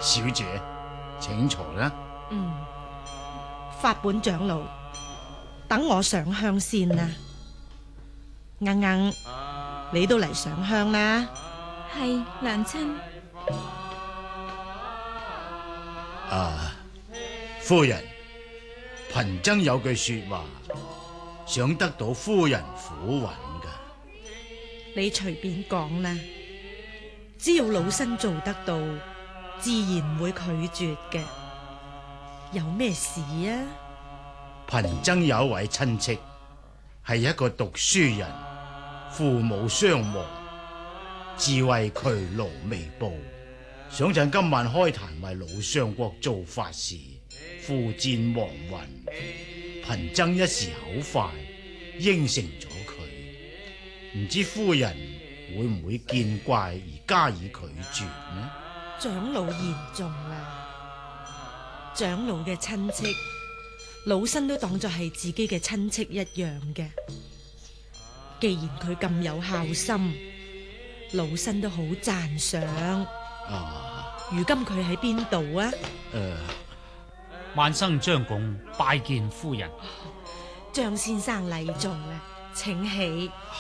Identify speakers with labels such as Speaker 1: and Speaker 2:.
Speaker 1: 小姐，請坐啦。
Speaker 2: 法本長老，等我上香先啦。鶯鶯，你都嚟上香啦。
Speaker 3: 係娘親。
Speaker 1: 夫人，貧僧有句說話，想得到夫人撫允噶。
Speaker 2: 你隨便講啦，只要老身做得到，自然唔會拒絕嘅。有咩事啊？
Speaker 1: 貧僧有一位親戚，係一個讀書人，父母雙亡，自為劬勞未報，想趁今晚開壇為老相國做法事，附薦亡魂。貧僧一時口快，應承咗佢，唔知夫人會唔會見怪而加以拒絕呢？
Speaker 2: 長老言重啦，長老嘅親戚，老身都當作係自己嘅親戚一樣嘅。既然佢咁有孝心，老身都好讚賞。如今佢喺邊度啊？
Speaker 4: 萬生張拱拜見夫人。
Speaker 2: 張先生禮重啦，請起。